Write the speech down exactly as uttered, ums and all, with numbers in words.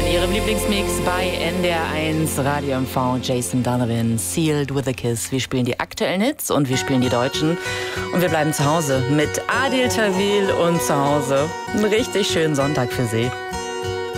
Ihrem Lieblingsmix bei N D R eins Radio M V. Jason Donovan, Sealed with a Kiss. Wir spielen die aktuellen Hits und wir spielen die deutschen. Und wir bleiben zu Hause mit Adil Tawil und zu Hause. Einen richtig schönen Sonntag für Sie.